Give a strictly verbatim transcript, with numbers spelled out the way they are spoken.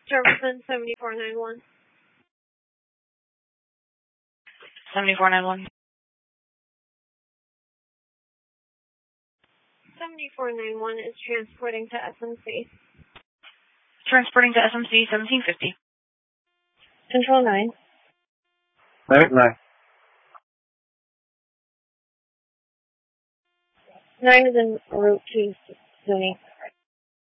Jefferson seventy-four ninety-one. seventy-four ninety-one. seventy-four ninety-one is transporting to S M C. Transporting to S M C seventeen fifty. Control nine. Nine, nine. nine is en route to SUNY.